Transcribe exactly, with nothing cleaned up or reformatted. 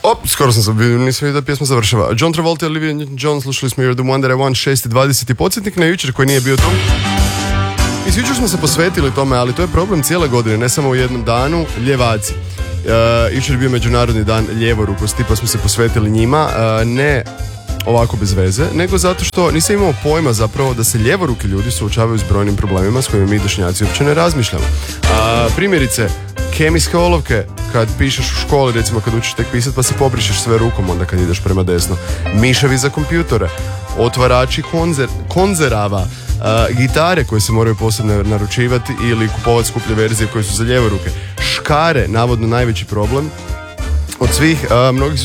Op, skoro sam se vidio, nisam vidio da pjesma završava. John Travolta i Olivia Newton-John, slušali smo You're the One That I Want, šest i dvadeset. Podsjetnik na jučer koji nije bio tu. I jučer smo se posvetili tome, ali to je problem cijele godine, ne samo u jednom danu. Ljevaci. Uh, jučer je bio Međunarodni dan ljevorukosti, pa smo se posvetili njima. Uh, ne ovako bez veze, nego zato što nisam imao pojma zapravo da se ljevoruki ljudi suočavaju s brojnim problemima s kojima mi dešnjaci uopće ne razmišljamo. Uh, primjerice, kemijske olovke, kad pišeš u školi, recimo kad učiš tek pisat pa se pobrišeš sve rukom onda kad ideš prema desno. Miševi za kompjutore, otvarači konzer, konzerava, uh, gitare koje se moraju posebno naručivati ili kupovati skuplje verzije koje su za ljevoruke. Škare, navodno najveći problem od svih, uh, mnogi su